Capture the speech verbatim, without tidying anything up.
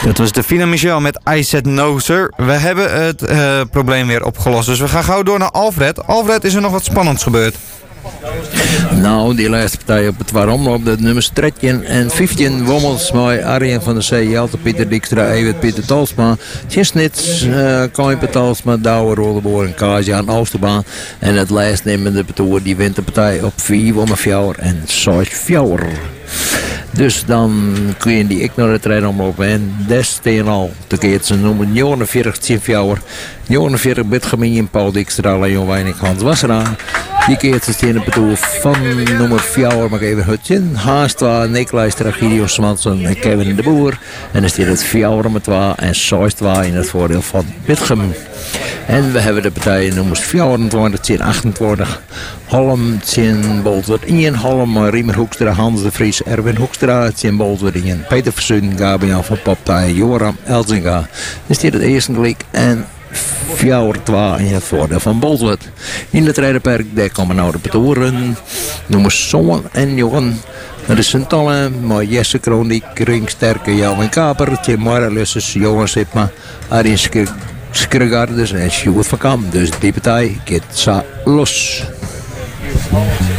Dat was Davina Michel met I Said No Sir. We hebben het uh, probleem weer opgelost. Dus we gaan gauw door naar Alfred. Alfred, is er nog wat spannends gebeurd? Nou, die laatste partij op het waarom op de nummers dertien en vijftien wommels met Arjen van der Zee, Jelte, Pieter Dijkstra, Evert, Pieter Talsma, Tjesnits, uh, Kuiper Talsma, Douwe, Rolleboor en Kaasje aan Oosterbaan. En het laatst nemen de petoer die wint de partij op vier wommen fjouwer en zes fjouwer. Dus dan kun je die ik naar het rijden omlopen. En des tegen al. De keert ze noemen negenenveertig tien fjouwer. negenenveertig Bitgemeen en Paul Dijkstra, Leon Weinig, Hans Wassera. Die keert ze tegen de petoer van nummer fjouwer, maar even hutje. Haastwa, Nicolai Stragidio Swanson en Kevin de Boer. En dan staat het fjouwer met twa en zestwa in het voordeel van Bitgemeen. En we hebben de partijen nummers vierentwintig, tien achtentwintig. Holm, tien Boltwoord één. Holm, Riemer Hoekstra, Hans de Vries, Erwin Hoekstra, tien Boltwoord één. Peter Versuin, Gabriel van Poptij, Joram Elzinga. Dus dit het eerste klik en vierentwintig in het voordeel van Boltwoord. In het rijdenperk, daar komen nou de petoren. Nummers Zoon en Johan. Dat is een tallen, maar Jesse Kroon, Ringsterke, Jan en Kaper, Tim Marrelusses, Johan Sipma, Arjen Skregaarders en Sjoerd van Kam. Dus die partij gaat los.